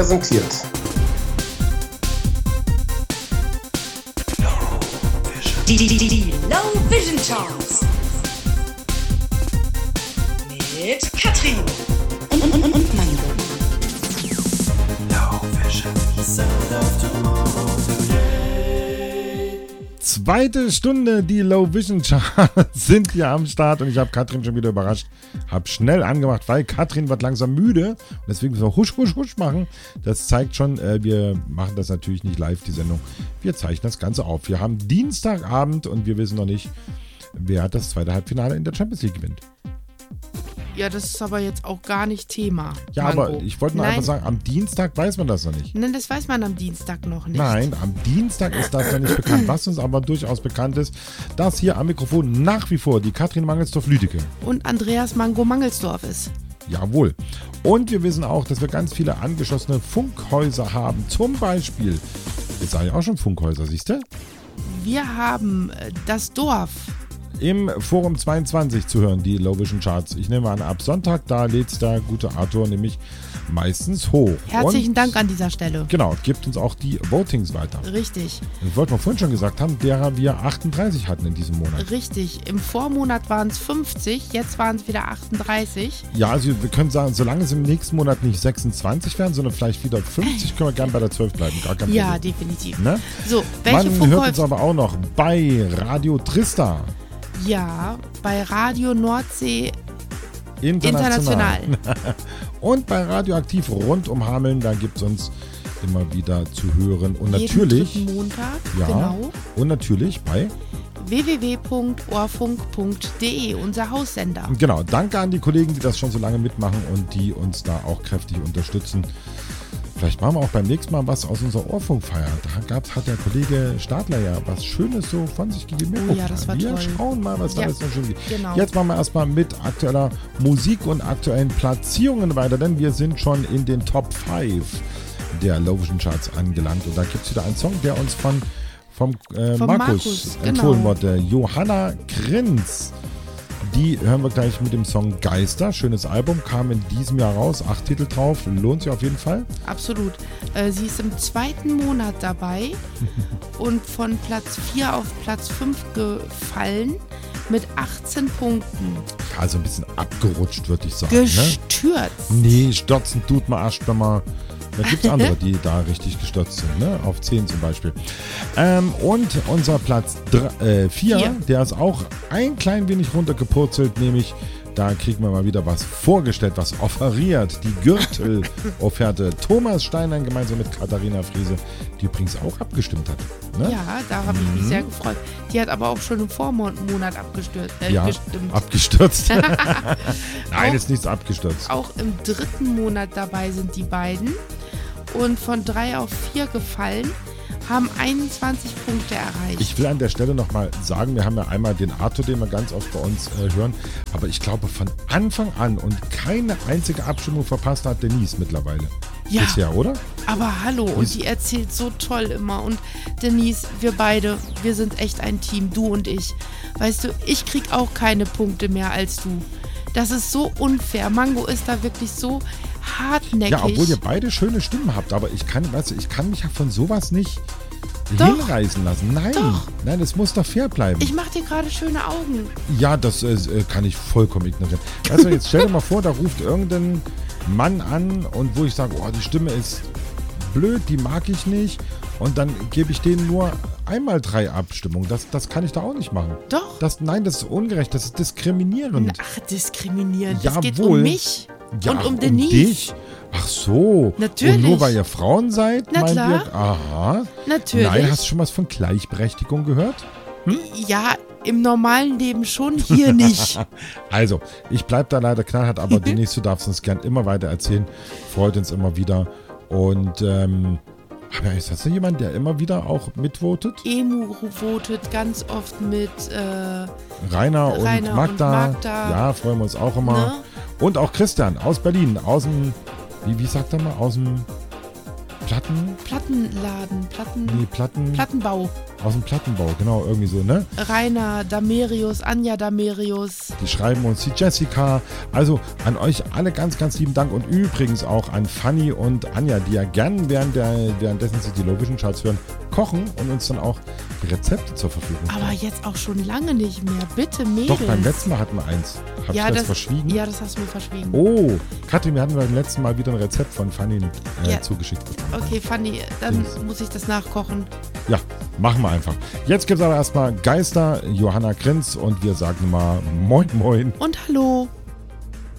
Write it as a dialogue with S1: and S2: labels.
S1: präsentiert
S2: Die Low Vision Charts mit Katrin und Mango.
S3: Low Vision, Sound of Tomorrow.
S4: Zweite Stunde, die Low Vision Charts sind hier am Start und ich habe Katrin schon wieder überrascht. Habe schnell angemacht, weil Katrin wird langsam müde und deswegen müssen wir husch, husch, husch machen. Das zeigt schon, wir machen das natürlich nicht live, die Sendung. Wir zeichnen das Ganze auf. Wir haben Dienstagabend und wir wissen noch nicht, wer das zweite Halbfinale in der Champions League gewinnt.
S5: Ja, das ist aber jetzt auch gar nicht Thema.
S4: Ja,
S5: Mango.
S4: aber ich wollte nur einfach sagen, am Dienstag weiß man das noch nicht.
S5: Nein, das weiß man am Dienstag noch nicht.
S4: Nein, am Dienstag ist das noch nicht bekannt. Was uns aber durchaus bekannt ist, dass hier am Mikrofon nach wie vor die Katrin Mangelsdorf-Lüdecke
S5: Und Andreas Mango Mangelsdorf ist.
S4: Jawohl. Und wir wissen auch, dass wir ganz viele angeschlossene Funkhäuser haben. Zum Beispiel, jetzt sage ich auch schon Funkhäuser, siehst du?
S5: Wir haben das Dorf.
S4: Im Forum 22 zu hören, die Low Vision Charts. Ich nehme an, ab Sonntag, da lädt der gute Arthur nämlich meistens hoch.
S5: Herzlichen Dank an dieser Stelle.
S4: Genau, gibt uns auch die Votings weiter.
S5: Richtig.
S4: Ich wollte mal vorhin schon gesagt haben, derer wir 38 hatten in diesem Monat.
S5: Richtig. Im Vormonat waren es 50, jetzt waren es wieder 38.
S4: Ja, also wir können sagen, solange es im nächsten Monat nicht 26 werden, sondern vielleicht wieder 50, können wir gerne bei der 12 bleiben. Gar kein
S5: Ja,
S4: Problem.
S5: definitiv.
S4: Ne?
S5: So, welche
S4: Man hört uns
S5: Funkhäuser?
S4: aber auch noch bei Radio Trista.
S5: Ja, bei Radio Nordsee
S4: International.
S5: International.
S4: Und bei Radioaktiv rund um Hameln, da gibt es uns immer wieder zu hören. Und
S5: Jeden
S4: natürlich,
S5: dritten Montag,
S4: ja,
S5: genau.
S4: und natürlich bei,
S5: www.ohrfunk.de, unser Haussender.
S4: genau, danke an die Kollegen, die das schon so lange mitmachen und die uns da auch kräftig unterstützen. Vielleicht machen wir auch beim nächsten Mal was aus unserer Ohrfunkfeier. Da hat der Kollege Stadler ja was Schönes so von sich gegeben.
S5: Oh ja, das war
S4: wir
S5: toll.
S4: schauen mal, was da alles noch schön gibt.
S5: Genau.
S4: Jetzt machen wir erstmal mit aktueller Musik und aktuellen Platzierungen weiter, denn wir sind schon in den Top 5 der Low Vision Charts angelangt. Und da gibt es wieder einen Song, der uns vom Markus empfohlen wurde. Johanna Krinz. Die hören wir gleich mit dem Song Geister. Schönes Album, kam in diesem Jahr raus. 8 Titel drauf, lohnt sich auf jeden Fall.
S5: Absolut. Sie ist im zweiten Monat dabei und von Platz 4 auf Platz 5 gefallen mit 18 Punkten.
S4: Also ein bisschen abgerutscht, würde ich sagen.
S5: Gestürzt.
S4: Ne? Nee, stürzen tut man erst, wenn man... Da gibt es andere, die da richtig gestürzt sind, ne? Auf 10 zum Beispiel. Und unser Platz 4, der ist auch ein klein wenig runtergepurzelt, nämlich da kriegen wir mal wieder was vorgestellt, was offeriert. Die Gürtel-Offerte. Thomas Steinlein gemeinsam mit Katharina Friese, die übrigens auch abgestimmt hat. Ne?
S5: Ja, da habe ich mich sehr gefreut. Die hat aber auch schon im Vormonat gestimmt.
S4: Abgestürzt. Nein, ist nichts abgestürzt.
S5: Auch im dritten Monat dabei sind die beiden und von 3 auf 4 gefallen, haben 21 Punkte erreicht.
S4: Ich will an der Stelle nochmal sagen, wir haben ja einmal den Arthur, den wir ganz oft bei uns hören, aber ich glaube von Anfang an und keine einzige Abstimmung verpasst hat Denise mittlerweile.
S5: Ja.
S4: Bisher, oder?
S5: Aber hallo, und die erzählt so toll immer. Und Denise, wir beide, wir sind echt ein Team, du und ich. Weißt du, ich krieg auch keine Punkte mehr als du. Das ist so unfair. Mango ist da wirklich so hartnäckig.
S4: Ja, obwohl ihr beide schöne Stimmen habt, aber ich kann mich ja von sowas nicht hinreißen lassen. Nein,
S5: Doch.
S4: Nein, es muss doch fair bleiben.
S5: Ich mach dir gerade schöne Augen.
S4: Ja, das kann ich vollkommen ignorieren. Also jetzt stell dir mal vor, da ruft irgendein Mann an und wo ich sage, oh, die Stimme ist blöd, die mag ich nicht. Und dann gebe ich denen nur einmal 3 Abstimmungen. Das kann ich da auch nicht machen.
S5: Doch.
S4: Nein, das ist ungerecht, das ist diskriminierend.
S5: Ach, diskriminierend.
S4: Jawohl.
S5: Es geht um mich
S4: Ja,
S5: und um
S4: ach,
S5: Denise.
S4: Dich? Ach so.
S5: Natürlich.
S4: Und nur weil ihr Frauen seid,
S5: Na
S4: meint
S5: klar.
S4: ihr? Aha.
S5: Natürlich.
S4: Nein, hast du schon was von Gleichberechtigung gehört?
S5: Ja, im normalen Leben schon, hier nicht.
S4: Also, ich bleib da leider knallhart, aber Denise, du darfst uns gern immer weiter erzählen. Freut uns immer wieder. Und, aber ist das jemand, der immer wieder auch mitvotet?
S5: Emu votet ganz oft mit.
S4: Rainer und Magda. Ja, freuen wir uns auch immer.
S5: Ne?
S4: Und auch Christian aus Berlin, aus dem, wie sagt er mal, aus dem
S5: Plattenladen,
S4: Plattenbau. Aus dem Plattenbau, genau, irgendwie so, ne?
S5: Rainer Damerius, Anja Damerius.
S4: Die schreiben uns, die Jessica. Also an euch alle ganz, ganz lieben Dank und übrigens auch an Fanny und Anja, die ja gern währenddessen sie die Low Vision Charts hören, kochen und uns dann auch Rezepte zur Verfügung stellen.
S5: Aber jetzt auch schon lange nicht mehr. Bitte, Mädels.
S4: Doch, beim letzten Mal hatten wir eins. Hab ich das verschwiegen?
S5: Ja, das hast du mir verschwiegen.
S4: Oh, Katrin, wir hatten beim letzten Mal wieder ein Rezept von Fanny zugeschickt bekommen.
S5: Okay, Fanny, dann muss ich das nachkochen.
S4: Ja, machen wir einfach. Jetzt gibt es aber erstmal Geister, Johanna Krenz und wir sagen mal Moin Moin.
S5: Und hallo.